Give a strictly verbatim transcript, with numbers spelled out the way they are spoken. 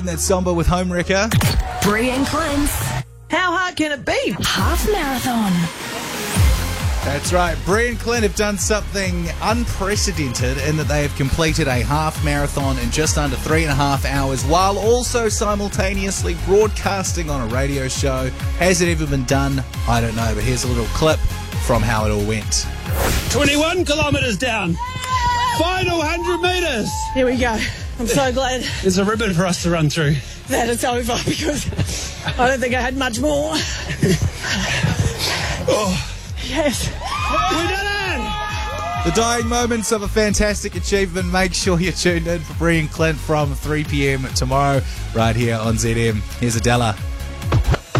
That's Somber with Homewrecker. Bree and Clint's How hard can it be? half marathon. That's right. Bree and Clint have done something unprecedented in that they have completed a half marathon in just under three and a half hours while also simultaneously broadcasting on a radio show. Has it ever been done? I don't know, but here's a little clip from how it all went. twenty-one kilometres down. Final one hundred metres. Here we go. I'm so glad There's a ribbon for us to run through. that it's over because I don't think I had much more. Oh, Yes. we did it! The dying moments of a fantastic achievement. Make sure you're tuned in for Bree and Clint from three p.m. tomorrow right here on Z M. Here's Adela.